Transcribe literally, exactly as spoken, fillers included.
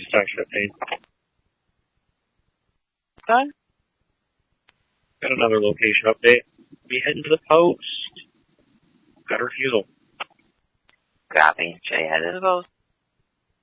Star fifteen. Okay. Got another location update. Be heading to the post. Got a refusal. Copy. Jay headed to the post.